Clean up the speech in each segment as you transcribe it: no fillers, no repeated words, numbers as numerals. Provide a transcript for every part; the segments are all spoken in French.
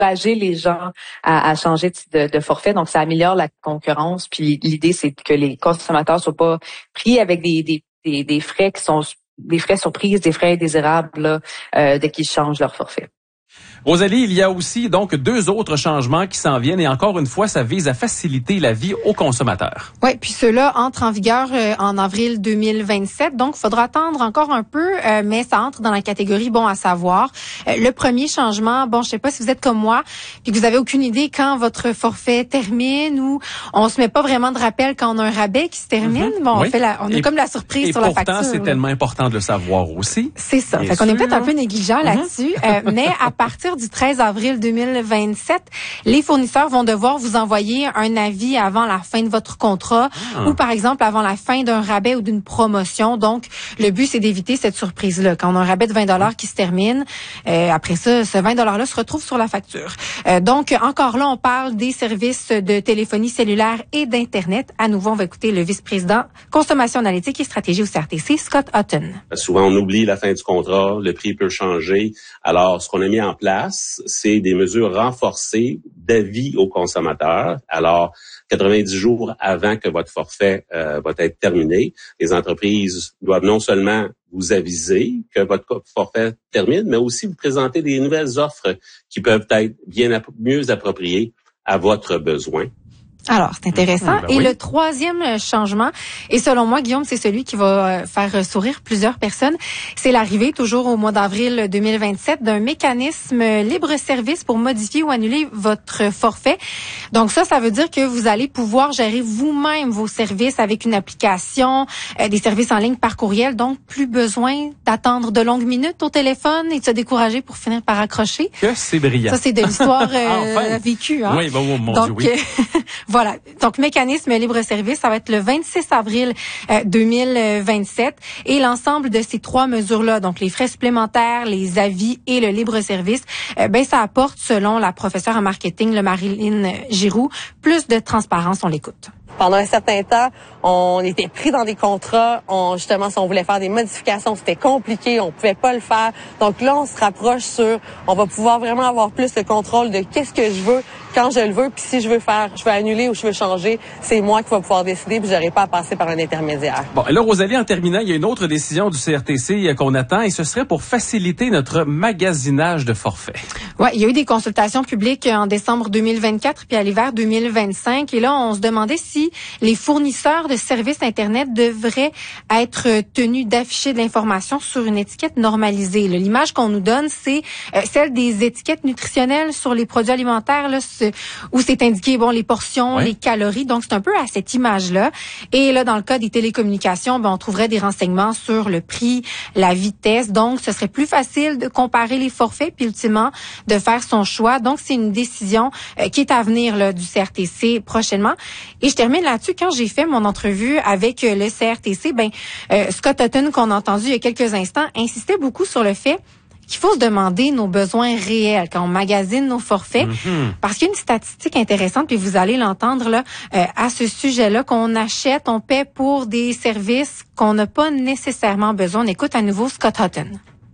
encourager les gens à changer de forfait. Donc, ça améliore la concurrence. Puis l'idée, c'est que les consommateurs soient pas pris avec des frais qui sont des frais surprises, des frais indésirables là, dès qu'ils changent leur forfait. Rosalie, il y a aussi donc 2 autres changements qui s'en viennent et encore une fois, ça vise à faciliter la vie aux consommateurs. Oui, puis ceux-là entrent en vigueur en avril 2027, donc il faudra attendre encore un peu, mais ça entre dans la catégorie bon à savoir. Le premier changement, bon, je sais pas si vous êtes comme moi, puis que vous avez aucune idée quand votre forfait termine ou on se met pas vraiment de rappel quand on a un rabais qui se termine. Bon, oui. on a comme la surprise sur la facture. Et pourtant, c'est tellement important de le savoir aussi. C'est ça. Fait qu'on est peut-être un peu négligent là-dessus, mais à partir du 13 avril 2027, les fournisseurs vont devoir vous envoyer un avis avant la fin de votre contrat ou par exemple avant la fin d'un rabais ou d'une promotion. Donc, le but, c'est d'éviter cette surprise-là. Quand on a un rabais de 20 $ qui se termine, après ça, ce 20 $ là se retrouve sur la facture. Donc, encore là, on parle des services de téléphonie cellulaire et d'Internet. À nouveau, on va écouter le vice-président consommation analytique et stratégie au CRTC, Scott Hutton. Souvent, on oublie la fin du contrat, le prix peut changer. Alors, ce qu'on a mis en place, c'est des mesures renforcées d'avis aux consommateurs. Alors, 90 jours avant que votre forfait va être terminé, les entreprises doivent non seulement vous aviser que votre forfait termine, mais aussi vous présenter des nouvelles offres qui peuvent être mieux appropriées à votre besoin. Alors, c'est intéressant. Ben et oui. le troisième changement, et selon moi, Guillaume, c'est celui qui va faire sourire plusieurs personnes, c'est l'arrivée, toujours au mois d'avril 2027, d'un mécanisme libre-service pour modifier ou annuler votre forfait. Donc ça veut dire que vous allez pouvoir gérer vous-même vos services avec une application, des services en ligne par courriel, donc plus besoin d'attendre de longues minutes au téléphone et de se décourager pour finir par accrocher. Que c'est brillant. Ça, c'est de l'histoire Enfin. vécue. Hein? Oui, bon, mon Donc, Dieu, oui. Voilà. Donc, mécanisme libre-service, ça va être le 26 avril 2027. Et l'ensemble de ces 3 mesures-là, donc les frais supplémentaires, les avis et le libre-service, ça apporte, selon la professeure en marketing, le Marilyn Giroux, plus de transparence. On l'écoute. Pendant un certain temps, on était pris dans des contrats. Justement, si on voulait faire des modifications, c'était compliqué, on pouvait pas le faire. Donc là, on se rapproche on va pouvoir vraiment avoir plus de contrôle de qu'est-ce que je veux, quand je le veux, puis si je veux annuler ou je veux changer, c'est moi qui va pouvoir décider, puis j'aurai pas à passer par un intermédiaire. Bon, et là, Rosalie, en terminant, il y a une autre décision du CRTC qu'on attend, et ce serait pour faciliter notre magasinage de forfaits. Ouais, il y a eu des consultations publiques en décembre 2024 puis à l'hiver 2025, et là, on se demandait si les fournisseurs de services Internet devraient être tenus d'afficher de l'information sur une étiquette normalisée. Là, l'image qu'on nous donne, c'est celle des étiquettes nutritionnelles sur les produits alimentaires, là, où c'est indiqué, les portions, les calories. Donc, c'est un peu à cette image-là. Et là, dans le cas des télécommunications, on trouverait des renseignements sur le prix, la vitesse. Donc, ce serait plus facile de comparer les forfaits puis ultimement de faire son choix. Donc, c'est une décision qui est à venir là, du CRTC prochainement. Et je termine là-dessus. Quand j'ai fait mon entrevue avec le CRTC, Scott Hutton, qu'on a entendu il y a quelques instants, insistait beaucoup sur le fait qu'il faut se demander nos besoins réels quand on magasine nos forfaits. Parce qu'il y a une statistique intéressante, puis vous allez l'entendre là à ce sujet-là, qu'on achète, on paie pour des services qu'on n'a pas nécessairement besoin. On écoute à nouveau Scott Hutton.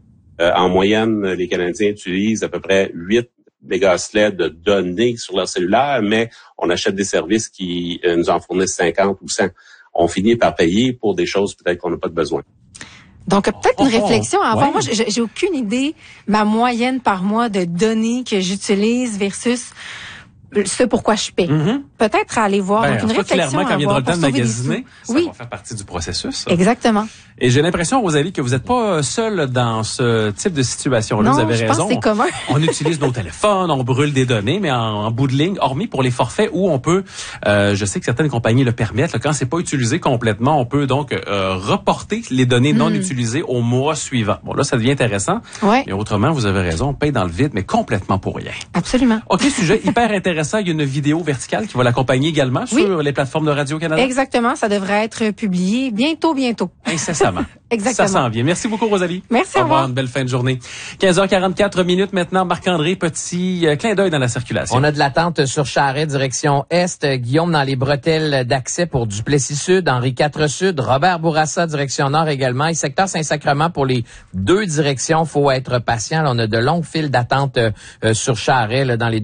En moyenne, les Canadiens utilisent à peu près 8 mégasleds de données sur leur cellulaire, mais on achète des services qui nous en fournissent 50 ou 100. On finit par payer pour des choses peut-être qu'on n'a pas de besoin. Donc, peut-être une réflexion à avoir. Ouais. Moi, j'ai aucune idée, ma moyenne par mois de données que j'utilise versus ce pourquoi je paie. Peut-être à aller voir. Donc, une réflexion clairement, quand viendra le temps de magasiner, ça oui, va faire partie du processus. Ça. Exactement. Et j'ai l'impression, Rosalie, que vous n'êtes pas seule dans ce type de situation-là. Non, vous avez je raison. pense que c'est commun. On utilise nos téléphones, on brûle des données, mais en bout de ligne, hormis pour les forfaits où on peut, je sais que certaines compagnies le permettent, là, quand c'est pas utilisé complètement, on peut donc reporter les données non utilisées au mois suivant. Bon, là, ça devient intéressant. Ouais. Mais autrement, vous avez raison, on paye dans le vide, mais complètement pour rien. Absolument. OK, sujet hyper intéressant. Il y a une vidéo verticale qui va l'accompagner également sur les plateformes de Radio-Canada. Exactement. Ça devrait être publié bientôt. Incessamment. Exactement. Ça s'en vient. Merci beaucoup, Rosalie. Merci, au au revoir. Une belle fin de journée. 15h44 maintenant. Marc-André, petit clin d'œil dans la circulation. On a de l'attente sur Charret, direction Est. Guillaume dans les bretelles d'accès pour Duplessis-Sud, Henri IV Sud, Robert Bourassa, direction Nord également. Et secteur Saint-Sacrement pour les 2 directions. Faut être patient. Là, on a de longues files d'attente sur Charret là, dans les